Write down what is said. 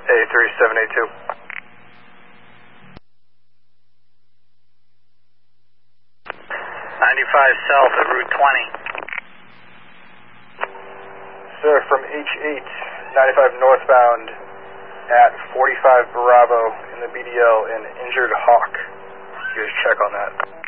A3782. 95 south of Route 20. Sir, from H8, 95 northbound at 45 Bravo in the BDL, an injured hawk. You guys check on that.